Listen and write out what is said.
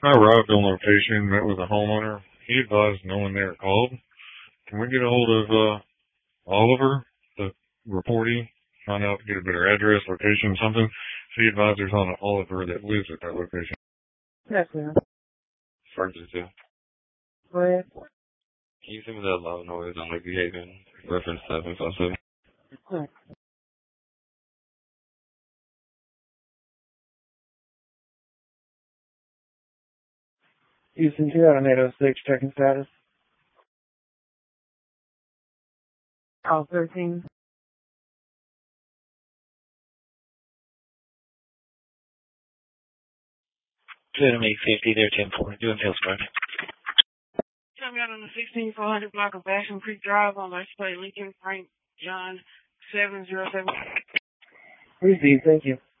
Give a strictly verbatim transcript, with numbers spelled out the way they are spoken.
I arrived on location, met with a homeowner. He advised no one there called. Can we get a hold of uh, Oliver, the reportee, find out, get a better address, location, something? See advisors on Oliver that lives at that location. Yes, ma'am. First is two. Go ahead. Can you send me the loud noise on Lake Haven, reference seven five seven? Right. Houston two out of eight oh six, checking status. Call thirteen. Seven eight fifty there, ten four. Doing Hills Drive. Come out on the sixteen four hundred block of Basham Creek Drive on license plate Lincoln Frank John seven zero seven. Received, thank you.